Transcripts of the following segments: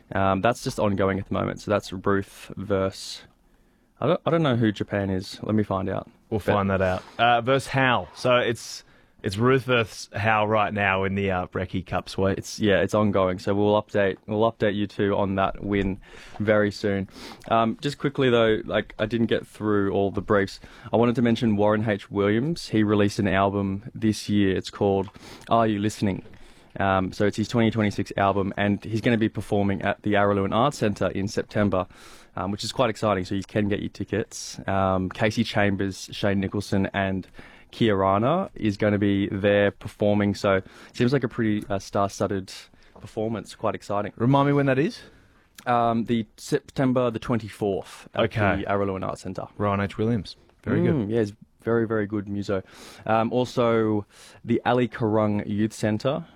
That's just ongoing at the moment. So that's Ruth versus... I don't know who Japan is. Let me find out. We'll find that out. Versus Hal. So it's Ruth versus Hal right now in the Breckie Cup suite. It's ongoing. So we'll update you two on that win very soon. Just quickly though, like I didn't get through all the briefs. I wanted to mention Warren H. Williams. He released an album this year. It's called Are You Listening? So it's his 2026 album, and he's going to be performing at the Araluen Arts Centre in September, which is quite exciting. So you can get your tickets. Casey Chambers, Shane Nicholson, and Kiarana is going to be there performing. So it seems like a pretty star-studded performance. Quite exciting. Remind me when that is? The September the 24th at the Araluen Arts Centre. Ryan H. Williams. Very good. Yeah, it's very, very good muso. Also, the Ali Karung Youth Centre.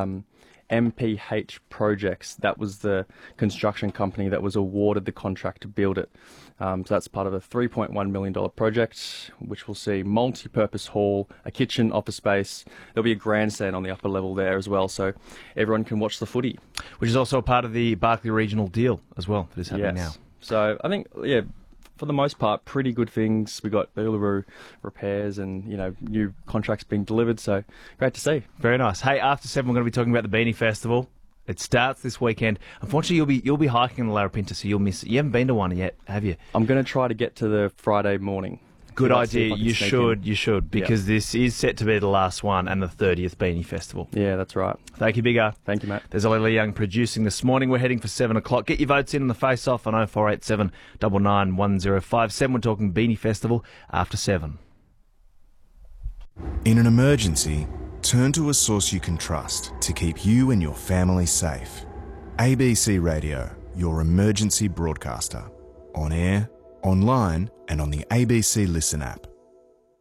MPH Projects, that was the construction company that was awarded the contract to build it. So that's part of a $3.1 million project, which will see multi-purpose hall, a kitchen, office space. There'll be a grandstand on the upper level there as well, so everyone can watch the footy. Which is also a part of the Barkly Regional deal as well that is happening now. So I think, for the most part, pretty good things. We got Uluru repairs and, new contracts being delivered. So great to see. Very nice. Hey, after 7, we're going to be talking about the Beanie Festival. It starts this weekend. Unfortunately, you'll be hiking in the Larapinta, so you'll miss it. You haven't been to one yet, have you? I'm going to try to get to the Friday morning. Good idea. You should, because this is set to be the last one and the 30th Beanie Festival. Yeah, that's right. Thank you, Big R. Thank you, Matt. There's Ollie Young producing this morning. We're heading for 7 o'clock. Get your votes in on the face-off on 0487 991057. We're talking Beanie Festival after 7. In an emergency, turn to a source you can trust to keep you and your family safe. ABC Radio, your emergency broadcaster. On air, online, and on the ABC Listen app.